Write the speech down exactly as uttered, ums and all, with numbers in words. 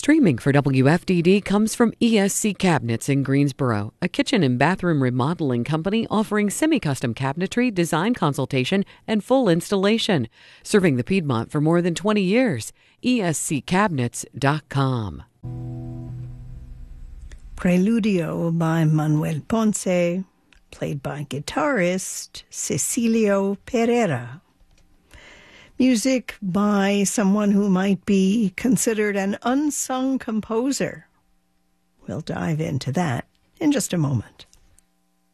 Streaming for W F D D comes from E S C Cabinets in Greensboro, a kitchen and bathroom remodeling company offering semi-custom cabinetry, design consultation, and full installation. Serving the Piedmont for more than twenty years. E S C cabinets dot com. Preludio by Manuel Ponce, played by guitarist Cecilio Pereira. Music by someone who might be considered an unsung composer. We'll dive into that in just a moment.